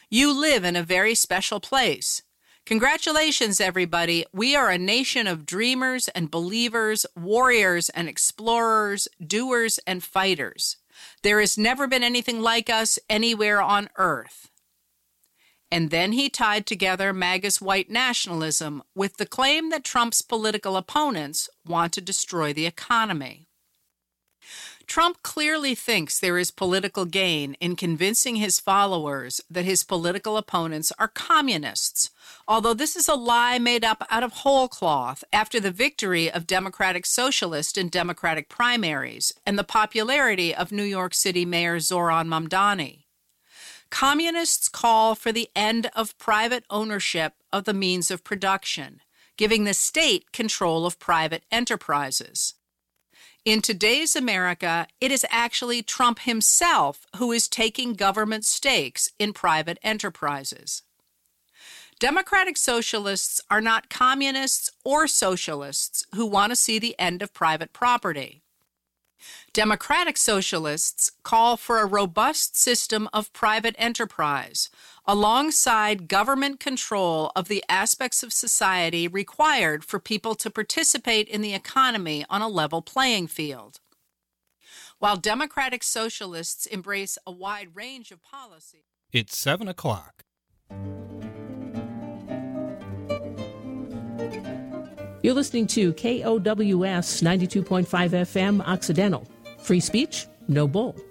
You live in a very special place. Congratulations, everybody. We are a nation of dreamers and believers, warriors and explorers, doers and fighters. There has never been anything like us anywhere on earth. And then he tied together MAGA's white nationalism with the claim that Trump's political opponents want to destroy the economy. Trump clearly thinks there is political gain in convincing his followers that his political opponents are communists, although this is a lie made up out of whole cloth after the victory of Democratic Socialist in Democratic primaries and the popularity of New York City Mayor Zohran Mamdani. Communists call for the end of private ownership of the means of production, giving the state control of private enterprises. In today's America, it is actually Trump himself who is taking government stakes in private enterprises. Democratic socialists are not communists or socialists who want to see the end of private property. Democratic socialists call for a robust system of private enterprise, alongside government control of the aspects of society required for people to participate in the economy on a level playing field. While Democratic socialists embrace a wide range of policies. It's 7 o'clock. You're listening to KOWS 92.5 FM Occidental. Free speech, no bull.